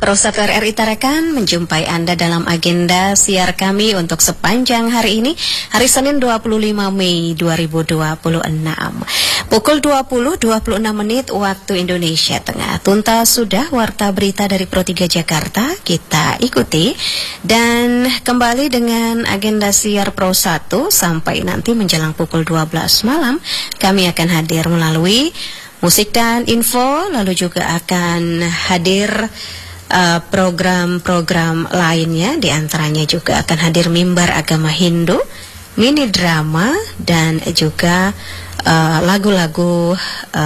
Pemirsa RRI Tarakan menjumpai Anda dalam agenda siar kami untuk sepanjang hari ini, hari Senin 25 Mei 2026. Pukul 20.26 waktu Indonesia Tengah. Tuntas sudah warta berita dari Pro 3 Jakarta, kita ikuti. Dan kembali dengan agenda siar Pro 1 sampai nanti menjelang pukul 12 malam, kami akan hadir melalui musik dan info, lalu juga akan hadir program-program lainnya, diantaranya juga akan hadir mimbar agama Hindu, mini drama, dan juga lagu-lagu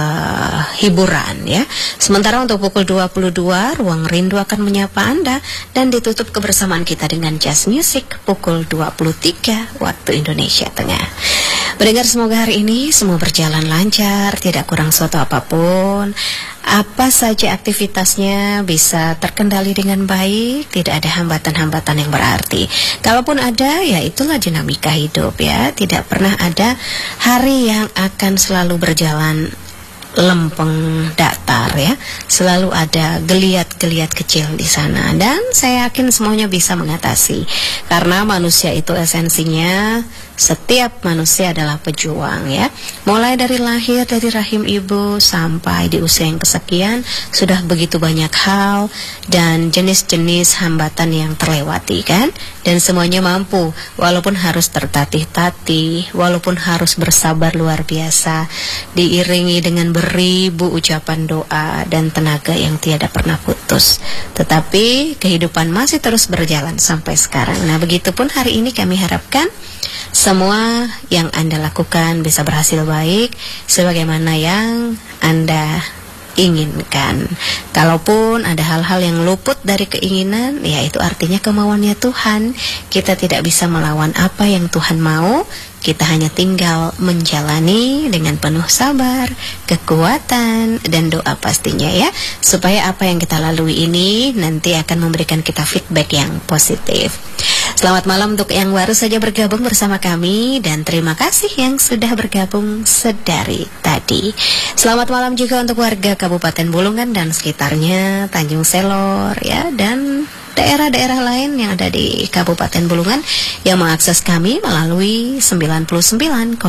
hiburan ya. Sementara untuk pukul 22, Ruang Rindu akan menyapa Anda dan ditutup kebersamaan kita dengan jazz music pukul 23 waktu Indonesia Tengah. Pendengar, semoga hari ini semua berjalan lancar, tidak kurang suatu apapun. Apa saja aktivitasnya bisa terkendali dengan baik, tidak ada hambatan-hambatan yang berarti. Kalaupun ada, ya itulah dinamika hidup ya. Tidak pernah ada hari yang akan selalu berjalan lempeng datar ya. Selalu ada geliat-geliat kecil di sana, dan saya yakin semuanya bisa mengatasi. Karena manusia itu esensinya, setiap manusia adalah pejuang ya. Mulai dari lahir dari rahim ibu sampai di usia yang kesekian, sudah begitu banyak hal dan jenis-jenis hambatan yang terlewati kan. Dan semuanya mampu, walaupun harus tertatih-tatih, walaupun harus bersabar luar biasa, diiringi dengan beribu ucapan doa dan tenaga yang tiada pernah putus. Tetapi kehidupan masih terus berjalan sampai sekarang. Nah, begitupun hari ini kami harapkan semua yang Anda lakukan bisa berhasil baik sebagaimana yang Anda inginkan. Kalaupun ada hal-hal yang luput dari keinginan, ya itu artinya kemauannya Tuhan. Kita tidak bisa melawan apa yang Tuhan mau. Kita hanya tinggal menjalani dengan penuh sabar, kekuatan, dan doa pastinya ya, supaya apa yang kita lalui ini nanti akan memberikan kita feedback yang positif. Selamat malam untuk yang baru saja bergabung bersama kami, dan terima kasih yang sudah bergabung sedari tadi. Selamat malam juga untuk warga Kabupaten Bulungan dan sekitarnya, Tanjung Selor ya, dan daerah-daerah lain yang ada di Kabupaten Bulungan yang mengakses kami melalui 99,9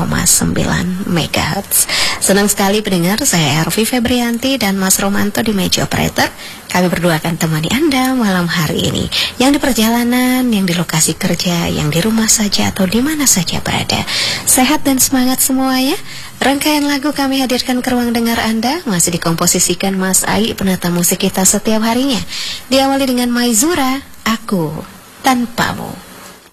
MHz. Senang sekali pendengar, saya Ervi Febrianti dan Mas Romanto di meja operator. Kami berdua akan temani Anda malam hari ini, yang di perjalanan, yang di lokasi kerja, yang di rumah saja atau di mana saja berada. Sehat dan semangat semua ya. Rangkaian lagu kami hadirkan ke ruang dengar Anda, masih dikomposisikan Mas Ai, penata musik kita setiap harinya. Diawali dengan Maizura, Aku Tanpamu.